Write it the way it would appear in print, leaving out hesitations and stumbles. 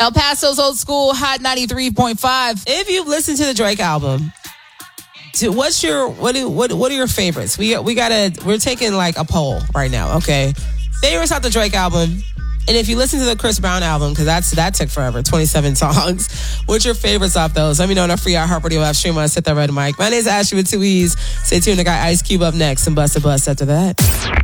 El Paso's Old School Hot 93.5. If you've listened to the Drake album, what are your favorites? We're taking like a poll right now, okay? Favorites off the Drake album. And if you listen to the Chris Brown album, because that took forever, 27 songs, what's your favorites off those? Let me know on our free iHeartRadio app stream on Set That Red Mic. My name is Ashley with 2 E's. Stay tuned. I got Ice Cube up next and Busta Bust after that.